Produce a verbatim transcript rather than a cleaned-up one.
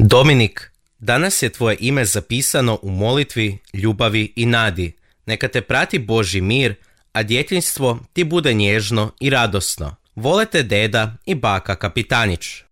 Dominik, danas je tvoje ime zapisano u molitvi, ljubavi i nadi. Neka te prati Božji mir, a djetinjstvo ti bude nježno i radosno. Vole te deda i baka Kapitanić.